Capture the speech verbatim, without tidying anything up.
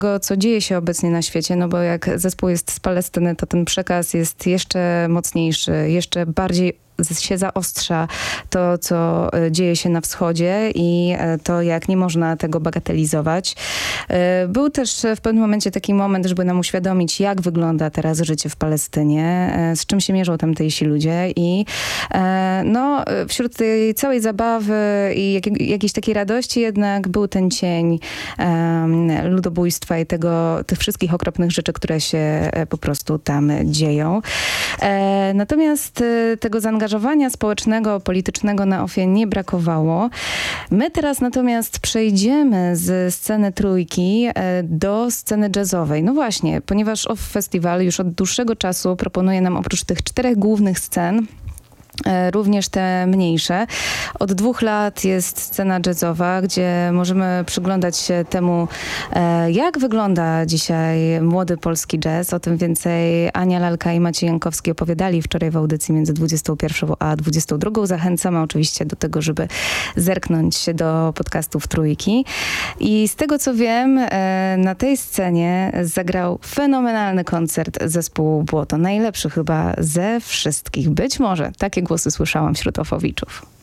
tego, co dzieje się obecnie na świecie, no bo jak zespół jest z Palestyny, to ten przekaz jest jeszcze mocniejszy, jeszcze bardziej się zaostrza to, co dzieje się na wschodzie i to, jak nie można tego bagatelizować. Był też w pewnym momencie taki moment, żeby nam uświadomić, jak wygląda teraz życie w Palestynie, z czym się mierzą tamtejsi ludzie i no, wśród tej całej zabawy i jak, jakiejś takiej radości jednak był ten cień um, ludobójstwa i tego, tych wszystkich okropnych rzeczy, które się po prostu tam dzieją. E, natomiast tego zaangażowania społecznego, politycznego na Ofie nie brakowało. My teraz natomiast przejdziemy z sceny trójki do sceny jazzowej. No właśnie, ponieważ Off Festival już od dłuższego czasu proponuje nam oprócz tych czterech głównych scen również te mniejsze. Od dwóch lat jest scena jazzowa, gdzie możemy przyglądać się temu, jak wygląda dzisiaj młody polski jazz. O tym więcej Ania Lalka i Maciej Jankowski opowiadali wczoraj w audycji między dwudziestą pierwszą a dwudziestą drugą. Zachęcamy oczywiście do tego, żeby zerknąć się do podcastów Trójki. I z tego, co wiem, na tej scenie zagrał fenomenalny koncert zespół Błoto. Najlepszy chyba ze wszystkich. Być może takie głosy słyszałam wśród ofowiczów.